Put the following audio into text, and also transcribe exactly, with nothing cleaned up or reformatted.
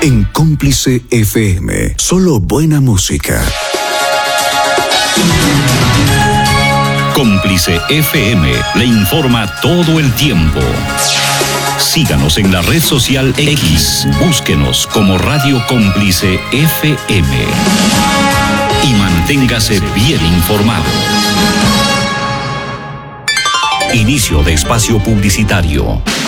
en Cómplice F M. Solo buena música. Cómplice F M le informa todo el tiempo. Síganos en la red social X. Búsquenos como Radio Cómplice F M. Y manténgase bien informado. Inicio de espacio publicitario.